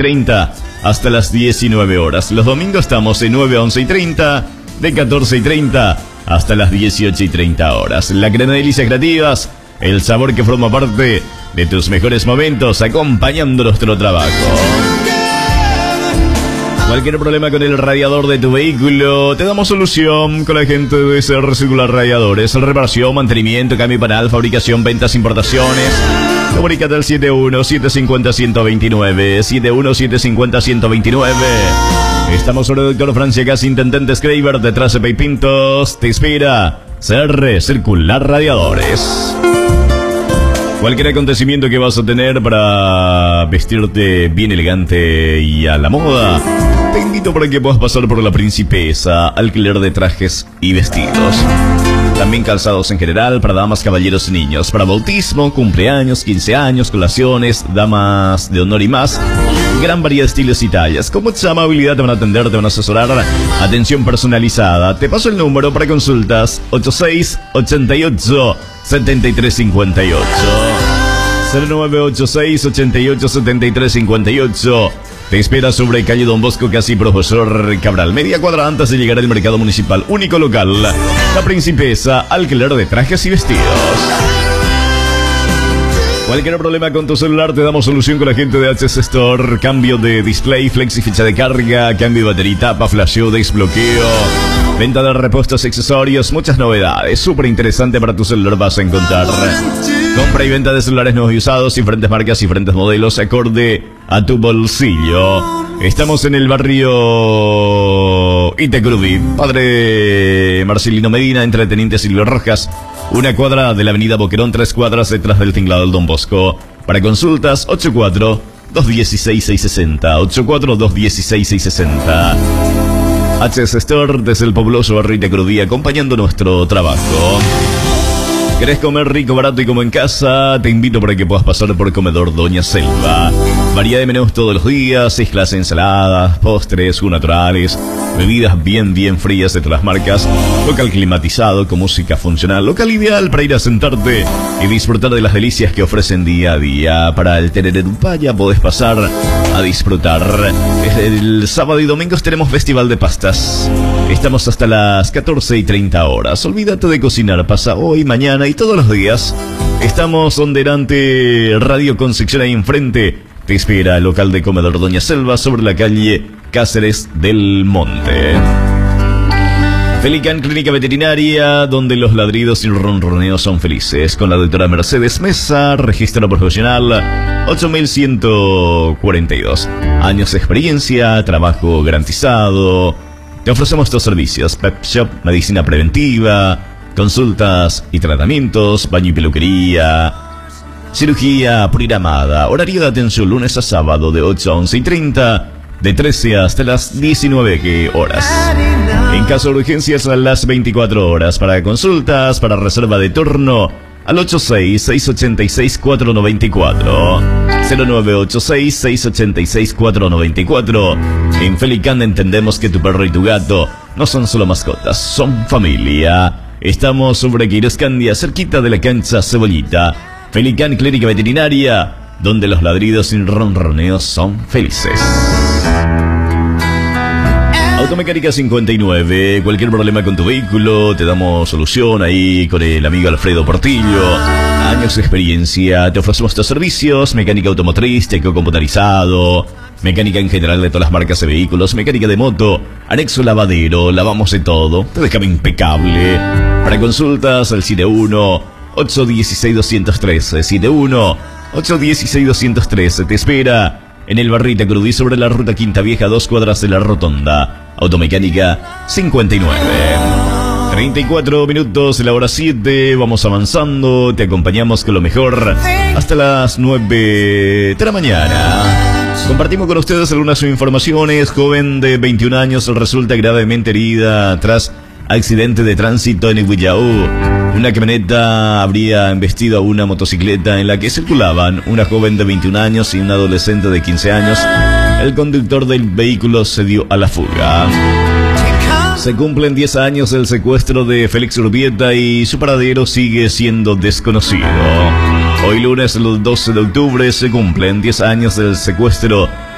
15:30 hasta las 19 horas. Los domingos estamos de 9 a 11:30, de 14:30 hasta las 18:30 horas. La crema de delicias creativas, el sabor que forma parte de tus mejores momentos, acompañando nuestro trabajo. Cualquier problema con el radiador de tu vehículo, te damos solución con la gente de SR Circular Radiadores. Reparación, mantenimiento, cambio panal, fabricación, ventas, importaciones. Comunícate al 71-750-129, 71-750-129. Estamos sobre Doctor Francia Gas, Intendente Schreiber, detrás de Pay Pintos. Te espera SR Circular Radiadores. Cualquier acontecimiento que vas a tener para vestirte bien elegante y a la moda, te invito para que puedas pasar por La Principesa, alquiler de trajes y vestidos. También calzados en general para damas, caballeros y niños. Para bautismo, cumpleaños, 15 años, colaciones, damas de honor y más. Gran variedad de estilos y tallas. Con mucha amabilidad te van a atender, te van a asesorar. Atención personalizada. Te paso el número para consultas. 86-88-7358. 0986-88-7358. Te espera sobre calle Don Bosco, casi Profesor Cabral. Media cuadra antes de llegar al mercado municipal. Único local. La Principesa, alquiler de trajes y vestidos. Cualquier problema con tu celular, te damos solución con la gente de HS Store. Cambio de display, flexi, ficha de carga, cambio de batería, tapa, flasheo, desbloqueo, venta de repuestos y accesorios, muchas novedades. Súper interesante para tu celular vas a encontrar. Compra y venta de celulares nuevos y usados, diferentes marcas, diferentes modelos, acorde a tu bolsillo. Estamos en el barrio Itacurubí. Padre Marcelino Medina, entre Teniente Silvio Rojas, una cuadra de la avenida Boquerón, 3 cuadras detrás del tinglado del Don Bosco. Para consultas, 84-216-660, 84-216-660. HS Store, desde el populoso barrio Itacurubí, acompañando nuestro trabajo. ¿Querés comer rico, barato y como en casa? Te invito para que puedas pasar por Comedor Doña Selva. Variedad de menús todos los días, 6 clases de ensaladas, postres, jugos naturales, bebidas bien frías de todas las marcas, local climatizado con música funcional, local ideal para ir a sentarte y disfrutar de las delicias que ofrecen día a día. Para el Tererupaya podés pasar a disfrutar. El sábado y domingos tenemos Festival de Pastas. Estamos hasta las 14:30 horas. Olvídate de cocinar, pasa hoy, mañana y todos los días. Estamos donde Radio Concepción ahí enfrente. Te espera el local de Comedor Doña Selva sobre la calle Cáceres del Monte. Felican Clínica Veterinaria, donde los ladridos y ronroneos son felices. Con la doctora Mercedes Mesa, registro profesional 8142. Años de experiencia, trabajo garantizado. Te ofrecemos estos servicios: pet shop, medicina preventiva, consultas y tratamientos, baño y peluquería, cirugía programada. Horario de atención lunes a sábado de 8 a 11:30, de 13 hasta las 19 horas. En caso de urgencias, a las 24 horas. Para consultas, para reserva de turno, al 86-686-494, 0986-686-494. En Felican entendemos que tu perro y tu gato no son solo mascotas, son familia. Estamos sobre Quiroscandia, cerquita de la cancha Cebollita. Felican Clínica Veterinaria, donde los ladridos y ronroneos son felices. Automecánica 59, cualquier problema con tu vehículo, te damos solución ahí con el amigo Alfredo Portillo. Años de experiencia, te ofrecemos estos servicios: mecánica automotriz, chequeo computarizado, mecánica en general de todas las marcas de vehículos, mecánica de moto, anexo lavadero, lavamos de todo, te dejamos impecable. Para consultas, al 71-816-213, 71-816-213, te espera en el barrio Itacurubí sobre la ruta Quinta Vieja, 2 cuadras de la Rotonda. Automecánica 59. 34 minutos, la hora 7, vamos avanzando, te acompañamos con lo mejor hasta las 9 de la mañana. Compartimos con ustedes algunas informaciones. Joven de 21 años resulta gravemente herida tras accidente de tránsito en Iguillau. Una camioneta habría embestido a una motocicleta en la que circulaban una joven de 21 años y un adolescente de 15 años. El conductor del vehículo se dio a la fuga. Se cumplen 10 años del secuestro de Félix Urbieta y su paradero sigue siendo desconocido. Hoy lunes, el 12 de octubre, se cumplen 10 años del secuestro